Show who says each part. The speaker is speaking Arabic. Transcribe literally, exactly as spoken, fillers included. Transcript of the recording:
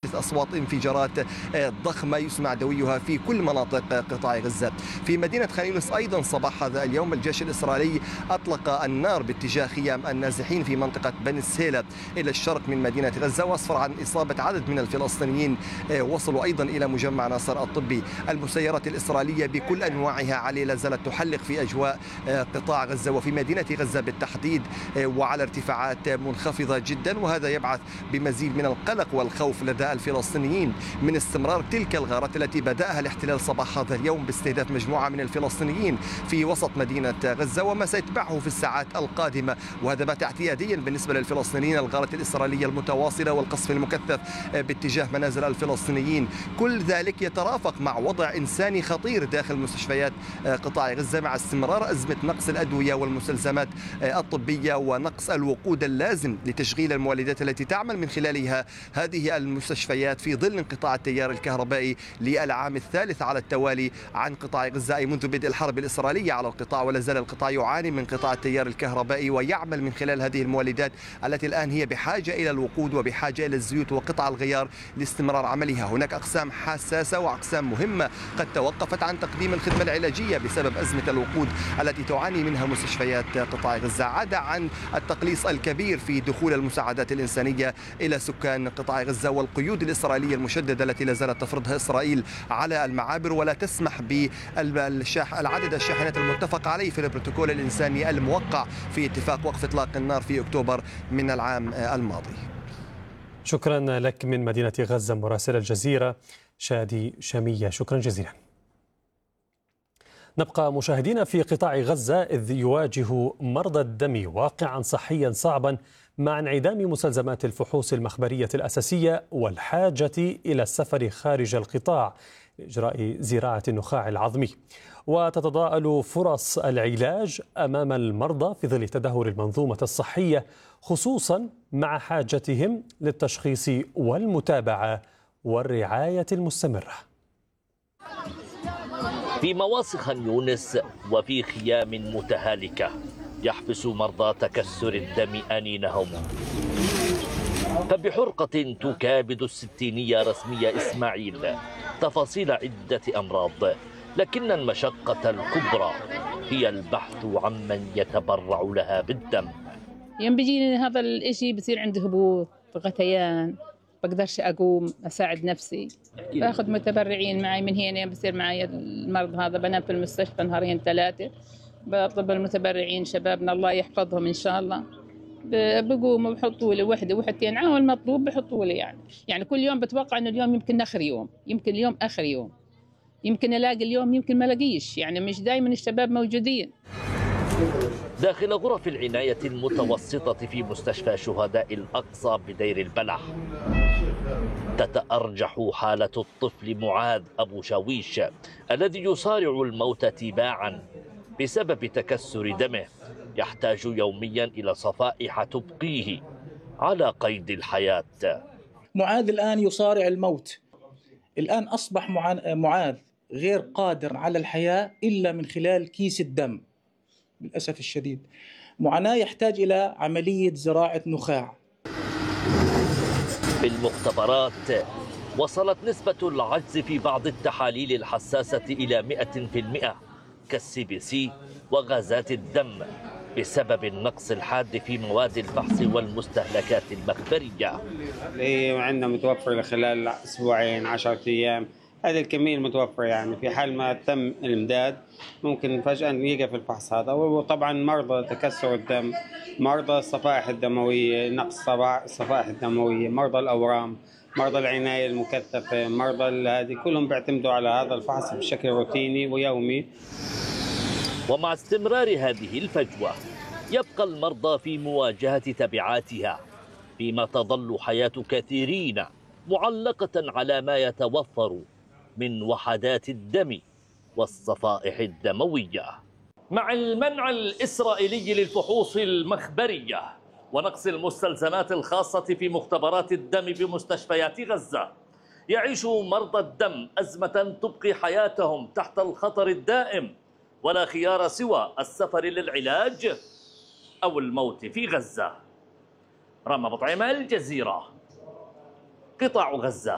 Speaker 1: حافز أصوات انفجارات ضخمة يسمع دويها في كل مناطق قطاع غزة. في مدينة خان يونس أيضا صباح هذا اليوم الجيش الإسرائيلي أطلق النار باتجاه خيام النازحين في منطقة بني السهيلة إلى الشرق من مدينة غزة، وأسفر عن إصابة عدد من الفلسطينيين وصلوا أيضا إلى مجمع ناصر الطبي. المسيرات الإسرائيلية بكل أنواعها عليه لا زالت تحلق في أجواء قطاع غزة وفي مدينة غزة بالتحديد وعلى ارتفاعات منخفضة جدا، وهذا يبعث بمزيد من القلق والخوف لدى الفلسطينيين من استمرار تلك الغارات التي بدأها الاحتلال صباح هذا اليوم باستهداف مجموعة من الفلسطينيين في وسط مدينة غزة، وما سيتبعه في الساعات القادمة. وهذا بات اعتياديا بالنسبة للفلسطينيين، الغارات الإسرائيلية المتواصلة والقصف المكثف باتجاه منازل الفلسطينيين. كل ذلك يترافق مع وضع إنساني خطير داخل مستشفيات قطاع غزة، مع استمرار أزمة نقص الأدوية والمستلزمات الطبية ونقص الوقود اللازم لتشغيل المولدات التي تعمل من خلالها هذه المستشفيات في ظل انقطاع التيار الكهربائي للعام الثالث على التوالي عن قطاع غزة، أي منذ بدء الحرب الإسرائيلية على القطاع. ولا زال القطاع يعاني من انقطاع التيار الكهربائي ويعمل من خلال هذه المولدات التي الآن هي بحاجة إلى الوقود وبحاجة إلى الزيوت وقطع الغيار لاستمرار عملها. هناك أقسام حساسة وأقسام مهمة قد توقفت عن تقديم الخدمة العلاجية بسبب أزمة الوقود التي تعاني منها مستشفيات قطاع غزة، عدا عن التقليص الكبير في دخول المساعدات الإنسانية إلى سكان قطاع غزة والقيود الإسرائيلية المشددة التي لا زالت تفرضها إسرائيل على المعابر ولا تسمح بالعدد الشاحنات المتفق عليه في البروتوكول الإنساني الموقع في اتفاق وقف إطلاق النار في أكتوبر من العام الماضي.
Speaker 2: شكرا لك من مدينة غزة مراسل الجزيرة شادي شامية، شكرا جزيلا. نبقى مشاهدين في قطاع غزة، إذ يواجه مرضى الدم واقعا صحيا صعبا مع انعدام مستلزمات الفحوص المخبرية الأساسية والحاجة إلى السفر خارج القطاع لإجراء زراعة النخاع العظمي. وتتضاءل فرص العلاج أمام المرضى في ظل تدهور المنظومة الصحية، خصوصا مع حاجتهم للتشخيص والمتابعة والرعاية المستمرة.
Speaker 3: في مواصي خان يونس وفي خيام متهالكة يحبس مرضى تكسر الدم أنينهم، فبحرقة تكابد الستينية رسمية إسماعيل تفاصيل عدة أمراض، لكن المشقة الكبرى هي البحث عمن يتبرع لها بالدم.
Speaker 4: يوم بيجيني هذا الإشي بصير عندي هبوط، غثيان، بقدرش أقوم أساعد نفسي، باخذ متبرعين معي من هنا. بصير معي المرض هذا، بنام في المستشفى نهارين ثلاثة، بطلب المتبرعين شبابنا الله يحفظهم إن شاء الله، بقوموا بحطوا لي وحده وحدتين عاول المطلوب بحطوا لي. يعني يعني كل يوم بتوقع إنه اليوم يمكن آخر يوم، يمكن اليوم آخر يوم، يمكن ألاقي اليوم يمكن ما ألاقيش، يعني مش دائما الشباب موجودين.
Speaker 3: داخل غرف العناية المتوسطة في مستشفى شهداء الأقصى بدير البلح تتأرجح حالة الطفل معاذ أبو شاويش الذي يصارع الموت تباعا بسبب تكسر دمه، يحتاج يوميا إلى صفائح تبقيه على قيد الحياة.
Speaker 5: معاذ الآن يصارع الموت، الآن أصبح معاذ غير قادر على الحياة إلا من خلال كيس الدم للأسف الشديد. معاناة يحتاج إلى عملية زراعة نخاع.
Speaker 3: بالمختبرات وصلت نسبة العجز في بعض التحاليل الحساسة إلى مئة في المئة كالسي بي سي وغازات الدم بسبب النقص الحاد في مواد الفحص والمستهلكات المخبرية.
Speaker 6: هي عندنا متوفر خلال أسبوعين عشرة أيام، هذه الكمية المتوفرة. يعني في حال ما تم الإمداد ممكن فجأة يقف الفحص هذا. وطبعا مرضى تكسر الدم، مرضى الصفائح الدموية، نقص الصفائح الدموية، مرضى الأورام، مرضى العناية المكثفة، مرضى هذه كلهم بيعتمدوا على هذا الفحص بشكل روتيني ويومي.
Speaker 3: ومع استمرار هذه الفجوة يبقى المرضى في مواجهة تبعاتها، فيما تظل حياة كثيرين معلقة على ما يتوفر من وحدات الدم والصفائح الدموية. مع المنع الإسرائيلي للفحوص المخبرية ونقص المستلزمات الخاصة في مختبرات الدم بمستشفيات غزة، يعيش مرضى الدم أزمة تبقي حياتهم تحت الخطر الدائم، ولا خيار سوى السفر للعلاج أو الموت في غزة. رامي بطعيمة، الجزيرة، قطاع غزة.